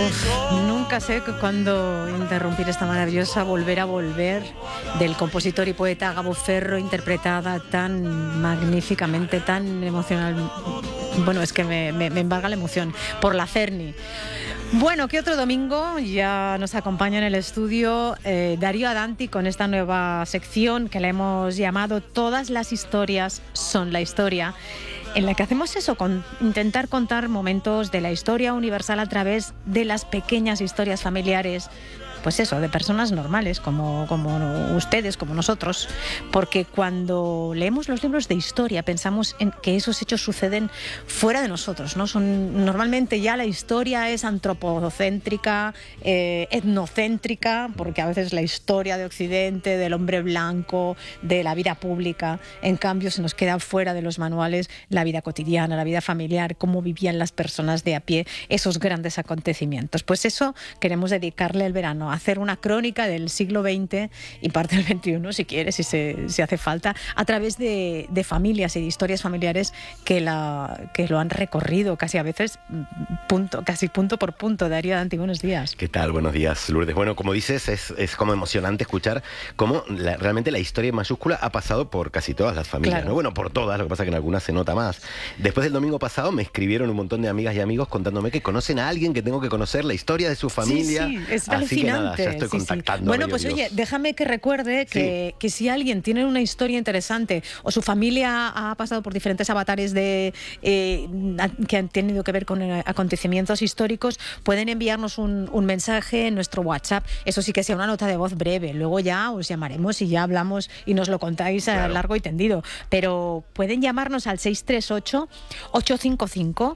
Nunca sé cuándo interrumpir esta maravillosa Volver a volver del compositor y poeta Gabo Ferro, interpretada tan magníficamente, tan emocional. Bueno, es que me embarga la emoción por la Cerny. Bueno, ¿qué otro domingo? Ya nos acompaña en el estudio Darío Adanti con esta nueva sección que le hemos llamado Todas las historias son la historia, en la que hacemos eso, intentar contar momentos de la historia universal a través de las pequeñas historias familiares, pues eso, de personas normales como ustedes, como nosotros, porque cuando leemos los libros de historia pensamos en que esos hechos suceden fuera de nosotros, ¿no? Normalmente ya la historia es antropocéntrica, etnocéntrica, porque a veces la historia de Occidente, del hombre blanco, de la vida pública, en cambio se nos queda fuera de los manuales la vida cotidiana, la vida familiar, cómo vivían las personas de a pie esos grandes acontecimientos. Pues eso queremos dedicarle el verano, hacer una crónica del siglo XX y parte del XXI, si quieres, si hace falta, a través de familias y de historias familiares que lo han recorrido casi a veces punto por punto. Darío Adanti, buenos días. ¿Qué tal? Buenos días, Lourdes. Bueno, como dices, es como emocionante escuchar cómo realmente la historia en mayúscula ha pasado por casi todas las familias, claro, ¿no? Bueno, por todas, lo que pasa es que en algunas se nota más. Después del domingo pasado me escribieron un montón de amigas y amigos contándome que conocen a alguien que tengo que conocer, la historia de su familia. Sí, es así alucinante. Que nada, ya estoy contactando. Bueno, pues oye, déjame que recuerde que si alguien tiene una historia interesante o su familia ha pasado por diferentes avatares que han tenido que ver con acontecimientos históricos, pueden enviarnos un mensaje en nuestro WhatsApp. Eso sí, que sea una nota de voz breve. Luego ya os llamaremos y ya hablamos y nos lo contáis a largo y tendido. Pero pueden llamarnos al 638-855-349,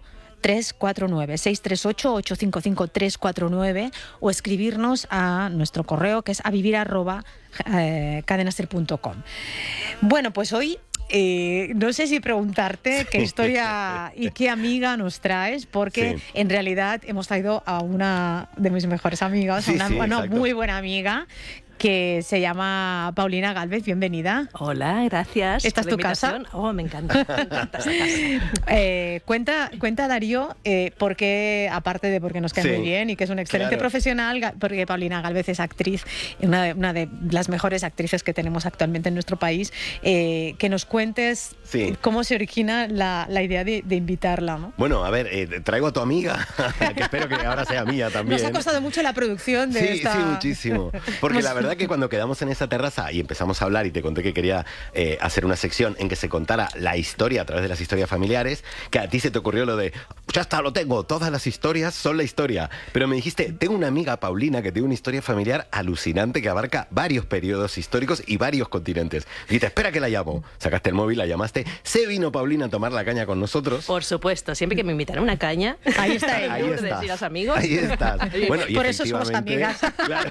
638-855-349, o escribirnos a nuestro correo, que es avivir@cadenaser.com. Bueno, pues hoy no sé si preguntarte qué historia y qué amiga nos traes, porque en realidad hemos traído a una de mis mejores amigas, una muy buena amiga, que se llama Paulina Gálvez. Bienvenida. Hola, gracias. ¿Esta es tu casa? Oh, me encanta esta casa. Cuenta Darío, porque aparte de porque nos cae muy bien y que es un excelente profesional, porque Paulina Gálvez es actriz, una de las mejores actrices que tenemos actualmente en nuestro país, que nos cuentes cómo se origina la idea de invitarla, ¿no? Bueno, a ver, traigo a tu amiga, que espero que ahora sea mía también. Nos ha costado mucho la producción de esta... Sí, muchísimo. Porque la verdad que cuando quedamos en esa terraza y empezamos a hablar y te conté que quería hacer una sección en que se contara la historia a través de las historias familiares, que a ti se te ocurrió lo de, ya está, lo tengo, todas las historias son la historia. Pero me dijiste, tengo una amiga, Paulina, que tiene una historia familiar alucinante que abarca varios periodos históricos y varios continentes. Dijiste, espera que la llamo. Sacaste el móvil, la llamaste. Se vino Paulina a tomar la caña con nosotros. Por supuesto, siempre que me invitan a una caña. Ahí está ella. Ahí estás. Y los amigos. Ahí estás. Bueno, y por eso somos amigas. Claro.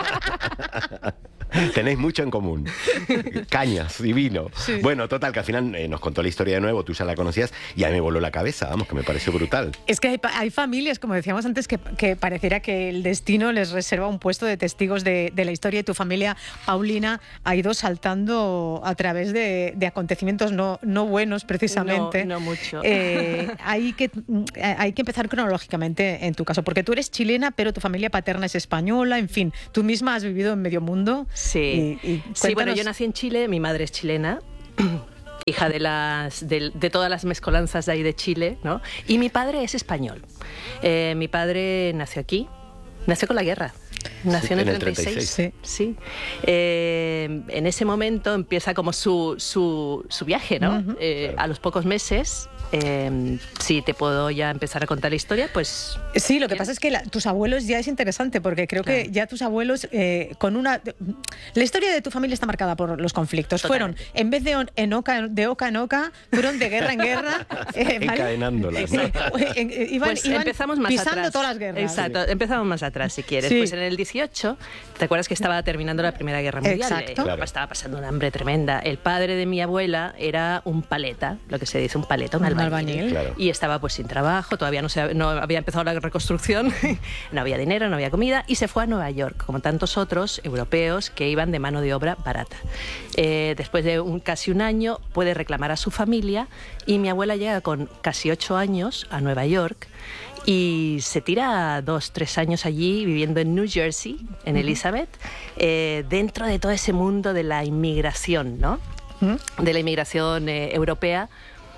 Tenéis mucho en común. Cañas y vino. Sí. Bueno, total, que al final nos contó la historia de nuevo, tú ya la conocías y a mí me voló la cabeza, vamos, que me pareció brutal. Es que hay familias, como decíamos antes, que pareciera que el destino les reserva un puesto de testigos de la historia, y tu familia, Paulina, ha ido saltando a través de acontecimientos no buenos, precisamente. No mucho. Hay que empezar cronológicamente en tu caso, porque tú eres chilena, pero tu familia paterna es española, en fin, tú misma has vivido en medio mundo. Sí, bueno, yo nací en Chile, mi madre es chilena, hija de todas las mezcolanzas de ahí de Chile, ¿no? Y mi padre es español. Mi padre nació aquí, nació con la guerra. Nació en el 36. Sí. En ese momento empieza como su viaje, ¿no? Claro. A los pocos meses, si te puedo ya empezar a contar la historia, pues... Sí, lo que pasa es que tus abuelos ya es interesante, porque creo que ya tus abuelos, la historia de tu familia está marcada por los conflictos. Totalmente. Fueron, en vez de oca en oca, fueron de guerra en guerra. Encadenándolas, ¿no? Iban empezamos más pisando atrás. Todas las guerras. Exacto, empezamos más atrás, si quieres. Sí. Pues en el 18, ¿te acuerdas que estaba terminando la Primera Guerra Mundial? Exacto. Europa estaba pasando una hambre tremenda. El padre de mi abuela era un paleta, lo que se dice un paleta, un albañil. Claro. Y estaba pues sin trabajo, todavía no había empezado la reconstrucción, no había dinero, no había comida, y se fue a Nueva York, como tantos otros europeos que iban de mano de obra barata. Después de casi un año puede reclamar a su familia, y mi abuela llega con casi 8 años a Nueva York y se tira 2-3 años allí viviendo en New Jersey, en Elizabeth, dentro de todo ese mundo de la inmigración, ¿no? De la inmigración europea.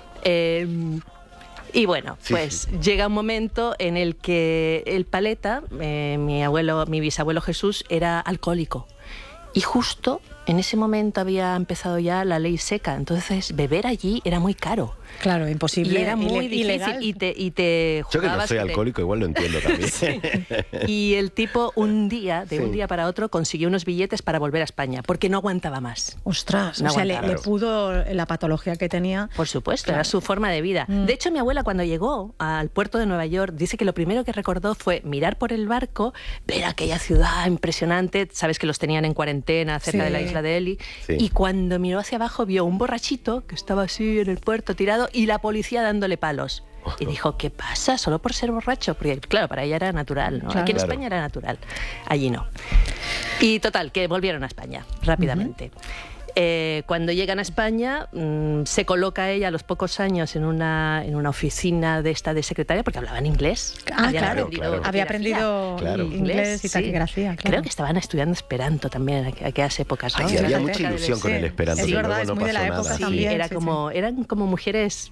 Y bueno, pues llega un momento en el que el Paleta, mi bisabuelo Jesús, era alcohólico. Y justo en ese momento había empezado ya la ley seca, entonces beber allí era muy caro. Claro, imposible. Y era muy difícil. Ilegal. Y te Yo que no soy alcohólico, igual lo entiendo también. Sí. Y el tipo un día para otro, consiguió unos billetes para volver a España, porque no aguantaba más. Ostras, no o sea, le pudo la patología que tenía. Por supuesto, era su forma de vida. De hecho, mi abuela cuando llegó al puerto de Nueva York, dice que lo primero que recordó fue mirar por el barco, ver aquella ciudad impresionante, sabes que los tenían en cuarentena cerca de la isla de Eli, y cuando miró hacia abajo vio un borrachito que estaba así en el puerto tirado y la policía dándole palos. Y dijo, ¿qué pasa? ¿Solo por ser borracho? Porque, claro, para ella era natural, ¿no? Aquí en España era natural, allí no. Y total, que volvieron a España rápidamente. Cuando llegan a España, se coloca ella a los pocos años en una oficina de secretaria, porque hablaban inglés. Había aprendido inglés y taquigrafía. Claro. Creo que estaban estudiando esperanto también en aquellas épocas, ¿no? Había mucha ilusión con el esperanto. Es verdad, es muy de la época también. Eran como mujeres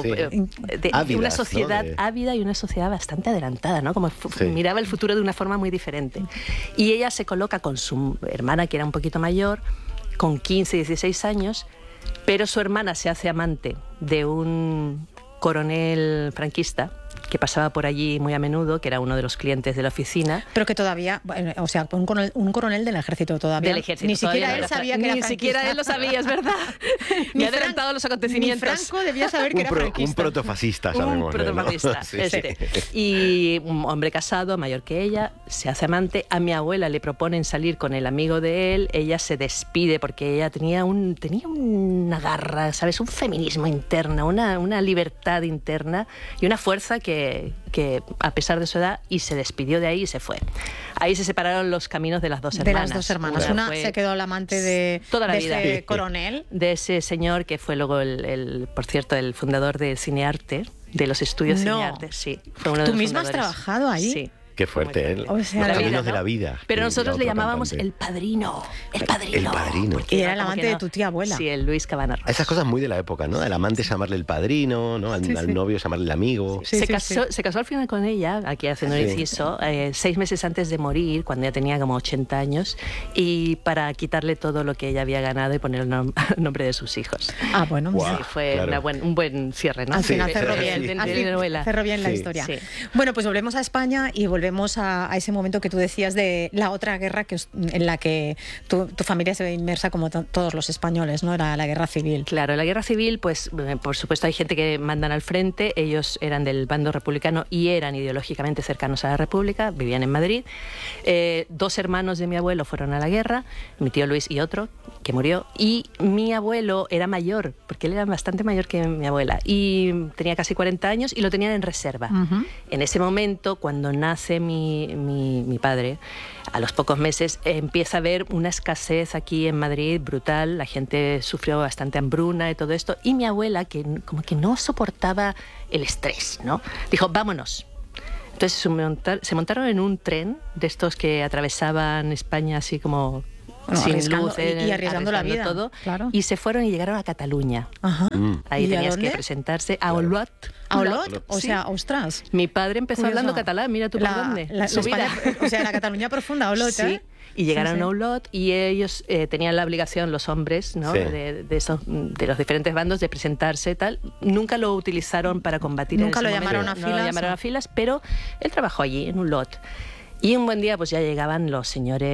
de una sociedad ávida y una sociedad bastante adelantada, ¿no? Como miraba el futuro de una forma muy diferente. Y ella se coloca con su hermana, que era un poquito mayor, con 15, 16 años, pero su hermana se hace amante de un coronel franquista que pasaba por allí muy a menudo, que era uno de los clientes de la oficina. Pero que todavía, o sea, un coronel del ejército todavía. Del ejército. Ni siquiera él sabía que era franquista. Ni siquiera él lo sabía, es verdad. Me ha adelantado los acontecimientos. Ni Franco debía saber que era franquista. Un protofascista, sabemos. Un protofascista, ¿no? Y un hombre casado, mayor que ella, se hace amante. A mi abuela le proponen salir con el amigo de él. Ella se despide porque ella tenía una garra, ¿sabes? Un feminismo interno, una libertad interna y una fuerza que a pesar de su edad, y se despidió de ahí y se fue. Ahí se separaron los caminos de las dos hermanas. De las dos hermanas. Una se quedó al amante de toda la vida. Ese coronel. De ese señor que fue luego, por cierto, el fundador de Cinearte, de los estudios Cinearte. Sí, fue uno de ¿Tú los misma has fundadores. trabajado ahí? Sí. Qué fuerte él. O sea, los caminos vida, de la vida. Pero nosotros le llamábamos cantante. el padrino. El padrino. El padrino. Y era el amante de tu tía abuela. Sí, el Luis Cabana Ross. Esas cosas muy de la época, ¿no? El amante llamarle el padrino, ¿no? Al novio llamarle el amigo. Se casó al final con ella, aquí haciendo un inciso, 6 meses antes de morir, cuando ella tenía como 80 años, y para quitarle todo lo que ella había ganado y poner el nombre de sus hijos. Ah, bueno. Wow, sí, fue un buen cierre, ¿no? Al final cerró bien. Cerró bien la historia. Sí. Bueno, pues volvemos a España y volvemos a ese momento que tú decías de la otra guerra en la que tu familia se ve inmersa como todos los españoles, ¿no? Era la guerra civil. Claro, la guerra civil, pues por supuesto hay gente que mandan al frente, ellos eran del bando republicano y eran ideológicamente cercanos a la República, vivían en Madrid. 2 hermanos de mi abuelo fueron a la guerra, mi tío Luis y otro, que murió, y mi abuelo era mayor, porque él era bastante mayor que mi abuela, y tenía casi 40 años y lo tenían en reserva. En ese momento, cuando nace mi padre, a los pocos meses empieza a haber una escasez aquí en Madrid brutal, la gente sufrió bastante hambruna y todo esto, y mi abuela, que como que no soportaba el estrés, ¿no? Dijo, vámonos. Entonces se montaron en un tren de estos que atravesaban España así como sin luz, y arriesgando la vida, todo, claro. Y se fueron y llegaron a Cataluña. Ahí tenías que presentarse a Olot. ¿A Olot? O sea, ostras. Mi padre empezó hablando catalán, mira tú por dónde. O sea, la Cataluña profunda, Olot, sí. Y llegaron a Olot y ellos tenían la obligación, los hombres, ¿no? de los diferentes bandos, de presentarse tal. Nunca lo utilizaron para combatir. Nunca lo llamaron a filas. No lo llamaron a filas, pero él trabajó allí, en Olot. Y un buen día pues ya llegaban los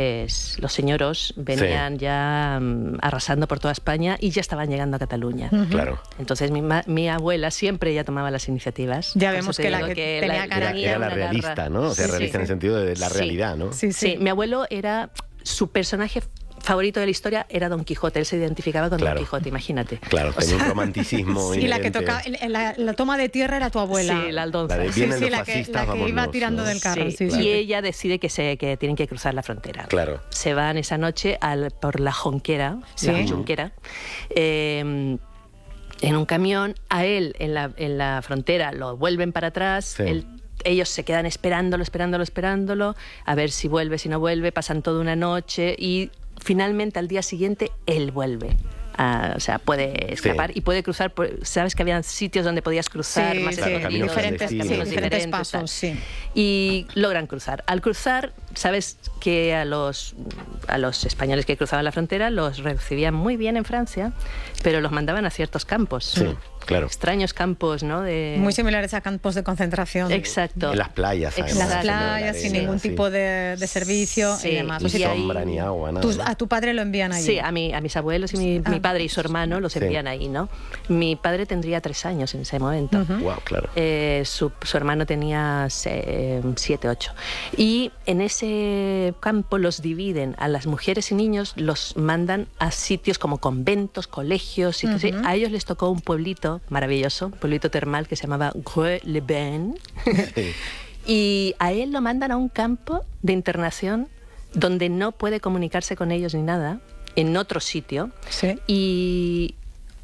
señoros venían ya arrasando por toda España y ya estaban llegando a Cataluña. Claro. Entonces mi abuela siempre ya tomaba las iniciativas. Ya vemos que la que tenía cara era la realista, ¿no? O sea, realista en el sentido de la realidad, ¿no? Sí, mi abuelo era su personaje favorito de la historia era Don Quijote, él se identificaba con Don Quijote, imagínate. Claro, tenía un romanticismo. Y la que toca la toma de tierra era tu abuela. Sí, la Aldonza. La que iba tirando del carro. Y ella decide que tienen que cruzar la frontera. Claro. Se van esa noche por la Jonquera, en un camión. A él en la frontera lo vuelven para atrás. Él ellos se quedan esperándolo, a ver si vuelve, si no vuelve, pasan toda una noche y finalmente al día siguiente él vuelve. O sea, puede escapar y puede cruzar. Sabes que había sitios donde podías cruzar más escondidos, diferentes pasos, sí. Y logran cruzar. Al cruzar, sabes que a los españoles que cruzaban la frontera los recibían muy bien en Francia, pero los mandaban a ciertos campos. Sí. Claro. Extraños campos, ¿no? Muy similares a campos de concentración. Exacto. En las playas, además. En las playas, sin ningún tipo de servicio y demás. Ni sombra, ni agua, nada. A tu padre lo envían allí. Sí, a mis abuelos y mi padre y su hermano los envían ahí, ¿no? Mi padre tendría 3 años en ese momento. Wow, claro. Su hermano tenía 7, 8. Y en ese campo los dividen. A las mujeres y niños los mandan a sitios como conventos, colegios, sitios así. A ellos les tocó un pueblito maravilloso, un pueblito termal que se llamaba Greux-les-Bains. Sí. Y a él lo mandan a un campo de internación donde no puede comunicarse con ellos ni nada, en otro sitio. Sí. Y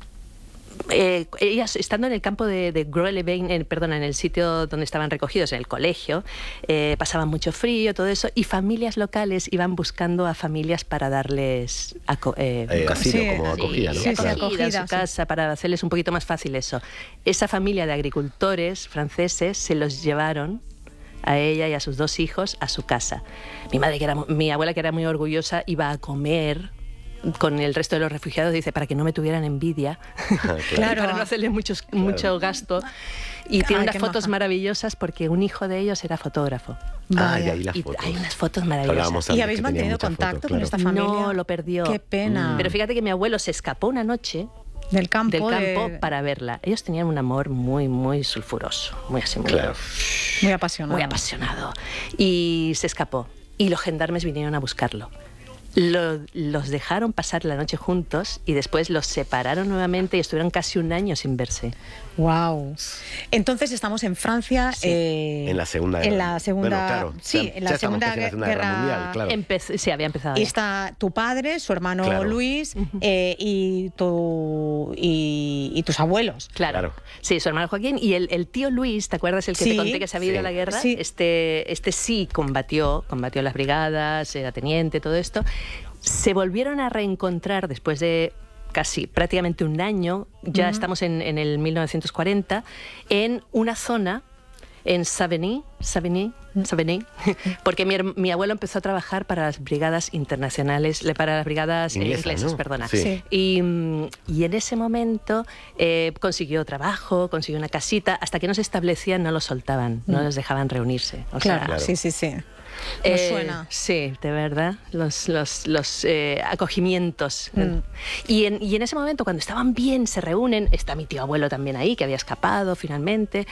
ellas, estando en el campo de Greux-les-Bains, en el sitio donde estaban recogidos, en el colegio, pasaban mucho frío, todo eso, y familias locales iban buscando a familias para darles asilo, como acogida, ¿no? Acogida a su casa, para hacerles un poquito más fácil eso. Esa familia de agricultores franceses se los llevaron a ella y a sus 2 hijos a su casa. Mi abuela, que era muy orgullosa, iba a comer con el resto de los refugiados, dice, para que no me tuvieran envidia, claro. Para no hacerles mucho gasto. Y tiene unas fotos maravillosas porque un hijo de ellos era fotógrafo. Y ahí las fotos. Hay unas fotos maravillosas. ¿Y habéis mantenido contacto con esta familia? No, lo perdió. Qué pena. Pero fíjate que mi abuelo se escapó una noche del campo para verla. Ellos tenían un amor muy, muy sulfuroso, muy así, muy apasionado. Muy apasionado. Y se escapó. Y los gendarmes vinieron a buscarlo. Los dejaron pasar la noche juntos y después los separaron nuevamente y estuvieron casi un año sin verse. Wow. Entonces estamos en Francia. Sí. En la Segunda Guerra. En la Segunda, bueno, claro, sí, en la Segunda Guerra Mundial, claro. Sí, había empezado. Y está tu padre, su hermano Luis y tus abuelos. Claro. Sí, su hermano Joaquín y el tío Luis, ¿te acuerdas el que te conté que se había ido a la guerra? Sí. Este sí combatió las brigadas, era teniente, todo esto. Se volvieron a reencontrar después de prácticamente un año, ya estamos en el 1940, en una zona, en Savigny, porque mi abuelo empezó a trabajar para las brigadas internacionales, para las brigadas inglesas, ¿no? Perdona. Sí. Y en ese momento consiguió trabajo, consiguió una casita, hasta que no se establecían no los soltaban, no los dejaban reunirse. Claro. Sí. Nos suena. Sí, de verdad, los acogimientos. Y en ese momento, cuando estaban bien, se reúnen, está mi tío abuelo también ahí, que había escapado finalmente.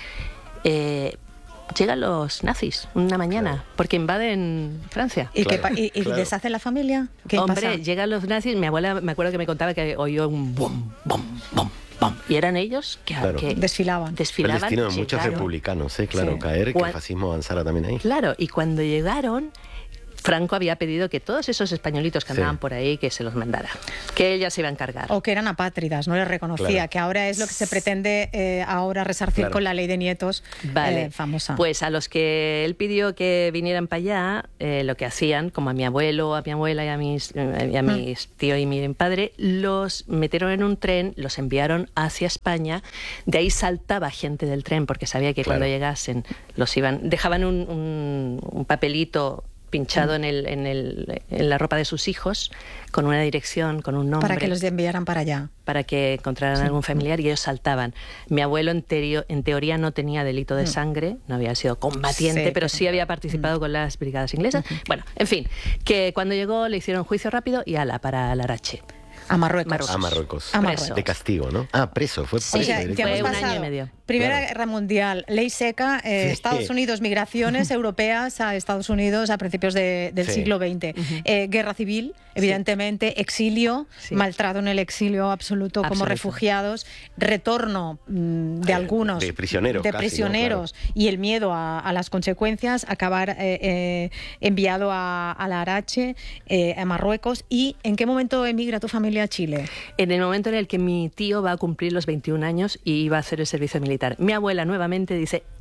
Llegan los nazis una mañana, porque invaden Francia. ¿Y deshacen la familia? Hombre, pasa? Llegan los nazis, mi abuela me acuerdo que me contaba que oyó un bum, bum, bum. Y eran ellos que desfilaban. El destino de muchos republicanos, caer, que el fascismo avanzara también ahí. Claro, y cuando llegaron, Franco había pedido que todos esos españolitos que andaban por ahí, que se los mandara, que ella se iba a encargar. O que eran apátridas, no les reconocía, que ahora es lo que se pretende ahora resarcir con la ley de nietos famosa. Pues a los que él pidió que vinieran para allá, lo que hacían, como a mi abuelo, a mi abuela y a mis tío y mi padre, los metieron en un tren, los enviaron hacia España, de ahí saltaba gente del tren, porque sabía que cuando llegasen dejaban un papelito pinchado en la ropa de sus hijos, con una dirección, con un nombre. Para que los enviaran para allá. Para que encontraran algún familiar y ellos saltaban. Mi abuelo en teoría no tenía delito de sangre, no había sido combatiente, pero sí había participado con las brigadas inglesas. Bueno, en fin, que cuando llegó le hicieron juicio rápido y para Larache. A Marruecos. A Marruecos. Preso. De castigo, ¿no? Preso. Fue preso. O sea, fue un año y medio. Primera Guerra Mundial, ley seca, Estados Unidos, migraciones europeas a Estados Unidos a principios del siglo XX. Guerra civil, evidentemente, exilio, maltrato en el exilio absoluto como refugiados, retorno de algunos. De prisioneros. Claro. Y el miedo a las consecuencias, acabar enviado a Larache, a Marruecos. ¿Y en qué momento emigra tu familia a Chile? En el momento en el que mi tío va a cumplir los 21 años y iba a hacer el servicio militar. Mi abuela nuevamente dice, no,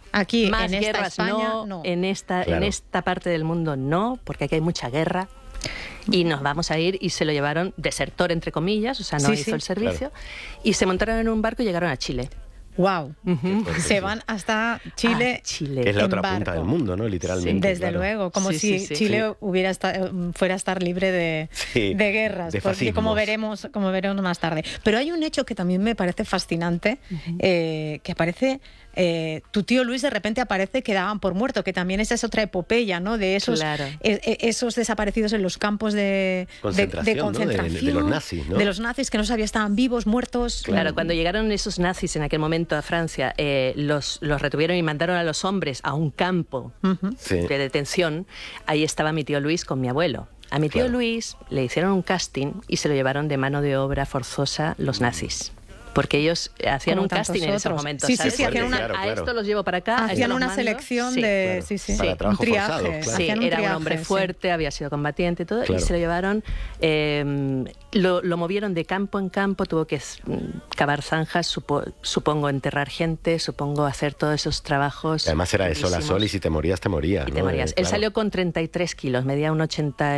Aquí, más en esta guerras España, no, en esta parte del mundo no, porque aquí hay mucha guerra. Y nos vamos a ir, y se lo llevaron desertor, entre comillas, o sea, no hizo el servicio, y se montaron en un barco y llegaron a Chile. Wow. Se van hasta Chile. Es la otra punta del mundo, ¿no? Literalmente. Desde luego, como si Chile fuera a estar libre de guerras, de porque como veremos más tarde. Pero hay un hecho que también me parece fascinante, que aparece. Tu tío Luis de repente aparece que daban por muerto, que también esa es otra epopeya, ¿no? De esos, esos desaparecidos en los campos de concentración, ¿no? de los nazis, ¿no? De los nazis que no sabía estaban vivos, muertos. Claro, cuando llegaron esos nazis en aquel momento a Francia, los retuvieron y mandaron a los hombres a un campo de detención. Ahí estaba mi tío Luis con mi abuelo. A mi tío Luis le hicieron un casting y se lo llevaron de mano de obra forzosa los nazis. Porque ellos hacían un casting en esos momentos. Sí, hacían a esto los llevo para acá. Hacían una selección de... Para trabajo un triaje. forzado, Sí, era un hombre fuerte, había sido combatiente y todo, y se lo llevaron, lo movieron de campo en campo, tuvo que cavar zanjas, supongo enterrar gente, supongo hacer todos esos trabajos. Además era de sol a sol, y si te morías, te morías. Y te morías. Él salió con 33 kilos, medía un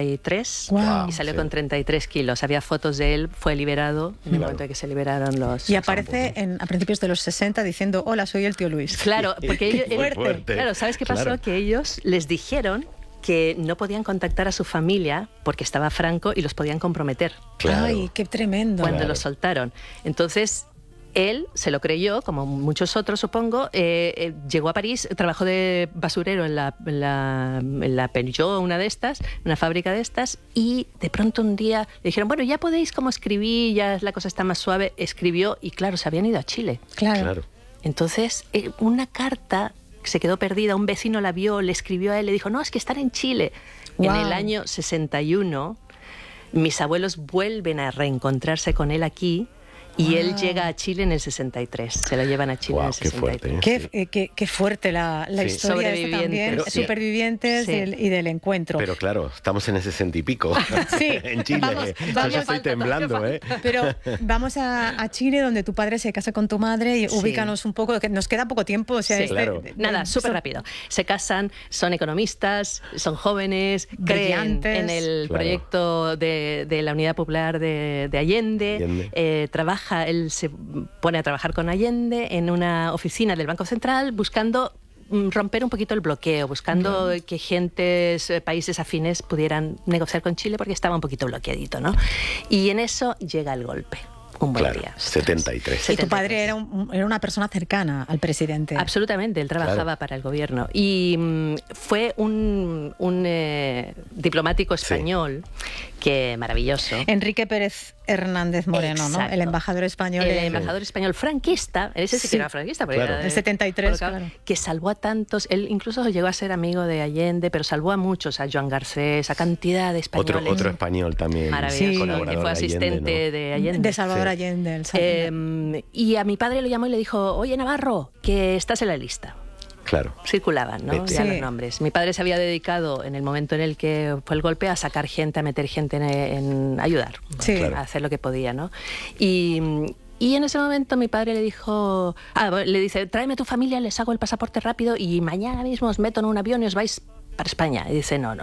83 y salió con 33 kilos. Había fotos de él, fue liberado en el momento en que se liberaron los... Y aparece a principios de los 60 diciendo: hola, soy el tío Luis. Claro, porque fuerte. Claro, ¿sabes qué pasó? Que ellos les dijeron que no podían contactar a su familia porque estaba Franco y los podían comprometer. Ay, qué tremendo. Cuando los soltaron. Entonces, él se lo creyó, como muchos otros, supongo. Llegó a París, trabajó de basurero en la Peugeot, una de estas, una fábrica de estas, y de pronto un día le dijeron: bueno, ya podéis como escribir, ya la cosa está más suave. Escribió y claro, se habían ido a Chile. Claro. Entonces, una carta se quedó perdida, un vecino la vio, le escribió a él, le dijo: no, es que están en Chile. En el año 61, mis abuelos vuelven a reencontrarse con él aquí. Y él llega a Chile en el 63. Se lo llevan a Chile en el 63. Qué fuerte la historia esta también. Supervivientes y del encuentro. Pero claro, estamos en ese 60 y pico. En Chile. Vamos, yo estoy temblando, Pero vamos a Chile, donde tu padre se casa con tu madre, y ubícanos un poco, que nos queda poco tiempo. O sea, Nada, súper rápido. Se casan, son economistas, son jóvenes, creen en el proyecto de la Unidad Popular de Allende. Él se pone a trabajar con Allende en una oficina del Banco Central, buscando romper un poquito el bloqueo, buscando que países afines pudieran negociar con Chile, porque estaba un poquito bloqueadito, ¿no? Y en eso llega el golpe. Un buen día. 73. Y tu padre era una persona cercana al presidente. Absolutamente, él trabajaba para el gobierno. Y fue un diplomático español que maravilloso. Enrique Pérez Hernández Moreno, Exacto. ¿no? El embajador español. El embajador español franquista, ese sí que era franquista, porque era el 73, que salvó a tantos. Él incluso llegó a ser amigo de Allende, pero salvó a muchos, a Joan Garcés, a cantidad de españoles. Otro español también. Maravilloso, que fue asistente de Allende. De Salvador Allende. Y a mi padre le llamó y le dijo: oye, Navarro, que estás en la lista. Claro. Circulaban, ¿no? Ya los nombres. Mi padre se había dedicado, en el momento en el que fue el golpe, a sacar gente, a meter gente en ayudar, a hacer lo que podía, ¿no? Y en ese momento mi padre le dijo, le dice: tráeme a tu familia, les hago el pasaporte rápido y mañana mismo os meto en un avión y os vais para España. Y dice: no,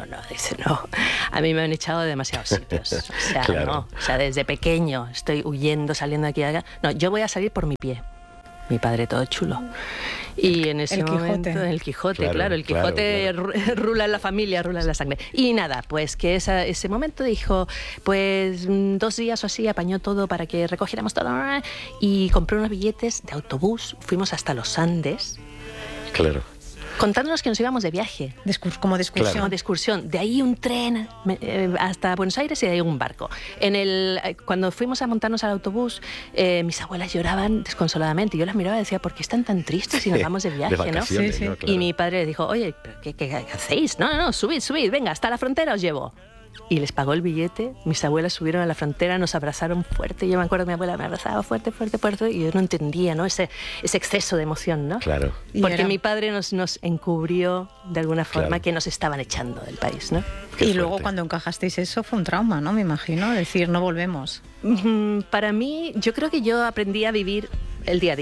a mí me han echado de demasiados sitios. O sea, no. O sea, desde pequeño estoy huyendo, saliendo de aquí a allá. No, yo voy a salir por mi pie. Mi padre todo chulo. Y en ese momento, el Quijote, claro, el Quijote rula en la familia, rula en la sangre. Y nada, pues que ese momento dijo, pues 2 días o así apañó todo para que recogiéramos todo, y compró unos billetes de autobús, fuimos hasta los Andes. Claro. Contándonos que nos íbamos de viaje. Como de excursión. Claro. De excursión. De ahí un tren hasta Buenos Aires y de ahí un barco. Cuando fuimos a montarnos al autobús, mis abuelas lloraban desconsoladamente. Y yo las miraba y decía: ¿por qué están tan tristes si nos vamos de viaje? De vacaciones, ¿no? Claro. Y mi padre le dijo: oye, ¿qué hacéis? No, subid, venga, hasta la frontera os llevo. Y les pagó el billete. Mis abuelas subieron a la frontera, nos abrazaron fuerte. Yo me acuerdo que mi abuela me abrazaba fuerte, y yo no entendía, ¿no? Ese exceso de emoción, ¿no? Claro. Porque mi padre nos encubrió de alguna forma que nos estaban echando del país, ¿no? Y luego cuando encajasteis eso fue un trauma, ¿no? Me imagino, decir: no volvemos. Para mí, yo creo que yo aprendí a vivir el día a día.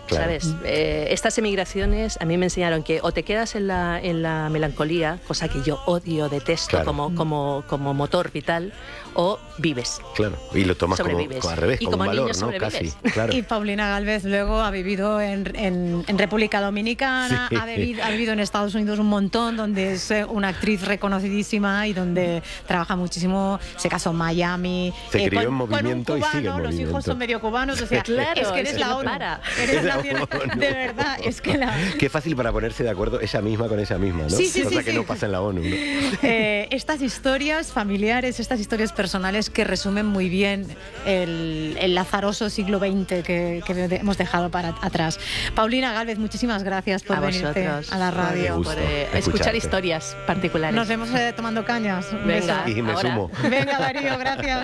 ¿sabes? Estas emigraciones a mí me enseñaron que o te quedas en la melancolía, cosa que yo odio, detesto como motor vital, o vives. Claro, y lo tomas como al revés, y como un valor, niño ¿no? Casi, claro. Y Paulina Gálvez luego ha vivido en República Dominicana, ha vivido en Estados Unidos un montón, donde es una actriz reconocidísima y donde trabaja muchísimo, se casó en Miami. Se crió en movimiento cubano, y sigue en movimiento. Los hijos son medio cubanos, o sea, claro, es que eres la ONU. Eres la ONU. De verdad, es que Qué fácil para ponerse de acuerdo ella misma con ella misma, ¿no? Sí, cosa que no pasa en la ONU, ¿no? Estas historias familiares, estas historias personales que resumen muy bien el lazaroso siglo XX que hemos dejado atrás. Paulina Gálvez, muchísimas gracias por venirte a la radio. Por escuchar historias particulares. Nos vemos tomando cañas. Venga, y me sumo. Venga, Darío, gracias.